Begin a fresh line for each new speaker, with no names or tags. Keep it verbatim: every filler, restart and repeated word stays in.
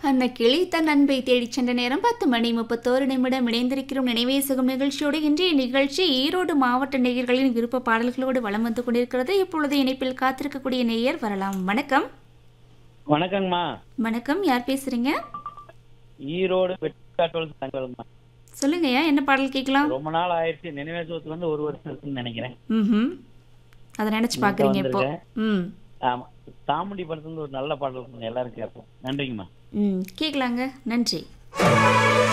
அந்த கிளி தன் அன்பை தேடிச் சென்ற நேரம் பத்து மணி முப்பத்தோரு நிமிடம் இணைந்திருக்கிறோம். நினைவே சுகம் நிகழ்ச்சியோடு இன்றைய நிகழ்ச்சி ஈரோடு மாவட்ட நேயர்களின் விருப்ப பாடல்களோடு வலம் வந்து கொண்டிருக்கிறது. இப்பொழுது இணைப்பில் காத்திருக்கக்கூடிய நேயர் வரலாம். வணக்கம்.
வணக்கங்கம்மா.
வணக்கம், யார் பேசுறீங்க?
ஈரோடு வெட்டுக்காட்டோல் தங்கல்மா.
சொல்லுங்கய்யா, என்ன பாடல் கேட்கலாம்?
ரொம்ப நாள் ஆயிடுச்சு, நினைவே சுகத்துல இருந்து ஒரு வருஷம் இருக்குன்னு நினைக்கிறேன்.
ம், அதை நினைச்சு பாக்குறீங்க இப்போ? ம்,
ஆமா, தாமுண்டி படத்துல இருந்து ஒரு நல்ல பாடல் இருக்குங்க, எல்லாரும் கேட்போம். நன்றிங்கம்மா.
ம், கேட்கலாங்க. நன்றி.